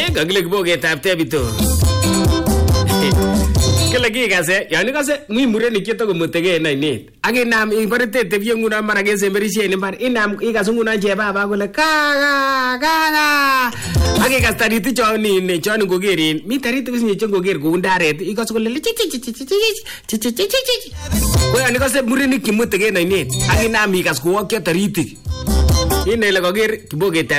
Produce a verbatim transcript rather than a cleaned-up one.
kakile kiboketab tebito. Kile kikase, yani kase mi murenik chetokomutegei en ainet. Ak inam ibore tetebie nguno mara kesemberisien imbar, inam ikas nguno chebaba kole ka ka ka. Ak ikas taritik chon ni chon ngokerin, mi taritik kosinye chon ngoker kou ndaret, ikas kole chi chi chi chi chi chi chi chi. Ko yani kase murenik chemutegei en ainet, ak inam ikas kou ak taritik. Inele koker kiboketab